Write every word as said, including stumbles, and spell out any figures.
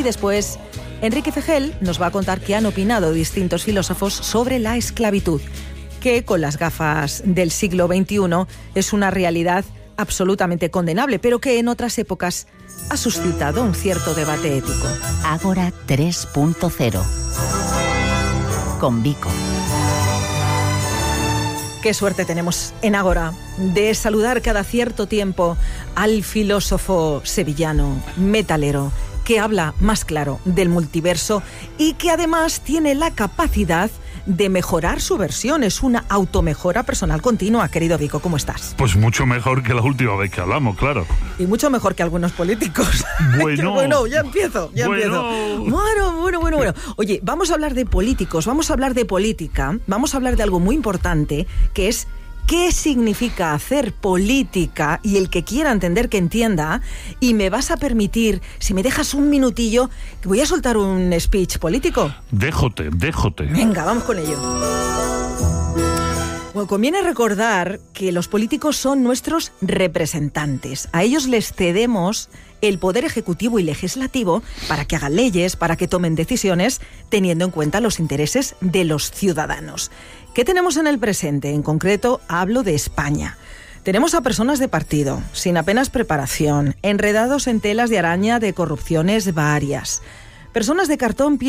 después, Enrique Fejel nos va a contar qué han opinado distintos filósofos sobre la esclavitud, que con las gafas del siglo veintiuno es una realidad absolutamente condenable, pero que en otras épocas ha suscitado un cierto debate ético. Ágora tres punto cero. Con Vico. Qué suerte tenemos en Ágora de saludar cada cierto tiempo al filósofo sevillano, metalero, que habla más claro del multiverso y que además tiene la capacidad de mejorar su versión. Es una automejora personal continua. Querido Vico, ¿cómo estás? Pues mucho mejor que la última vez que hablamos, claro. Y mucho mejor que algunos políticos. Bueno. bueno, ya empiezo, ya bueno. empiezo. Bueno, bueno, bueno, bueno. Oye, vamos a hablar de políticos, vamos a hablar de política, vamos a hablar de algo muy importante, que es ¿qué significa hacer política? Y el que quiera entender, que entienda. Y me vas a permitir, si me dejas un minutillo, que voy a soltar un speech político. Déjote, déjote. Venga, vamos con ello. Bueno, conviene recordar que los políticos son nuestros representantes. A ellos les cedemos el poder ejecutivo y legislativo para que hagan leyes, para que tomen decisiones, teniendo en cuenta los intereses de los ciudadanos. ¿Qué tenemos en el presente? En concreto, hablo de España. Tenemos a personas de partido, sin apenas preparación, enredados en telas de araña de corrupciones varias. Personas de cartón,